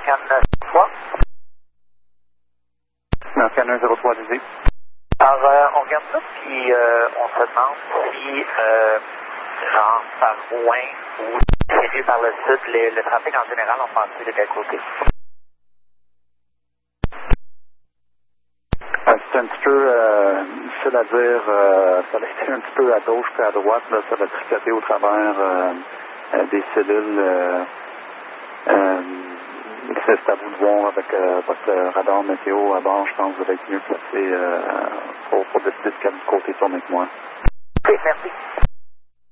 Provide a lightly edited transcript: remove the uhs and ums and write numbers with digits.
American 03. American 103, allez-y. Alors, on regarde ça, puis on se demande si, genre, par Rouen ou mieux par le sud, le trafic en général, on pense de quel côté? C'est un petit peu difficile à dire. Ça a été un petit peu à gauche puis à droite. Là, ça va tricoter au travers des cellules. C'est à vous de voir avec votre radar météo à bord. Je pense que vous allez être mieux placé pour décider de quel côté tourner que moi. Ok, merci.